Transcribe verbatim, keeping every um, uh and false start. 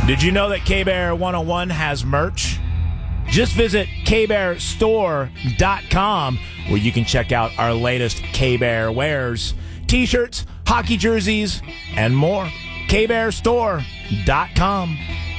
Did you know that K-Bear one oh one has merch? Just visit K Bear Store dot com where you can check out our latest K-Bear wares, t-shirts, hockey jerseys, and more. K Bear Store dot com.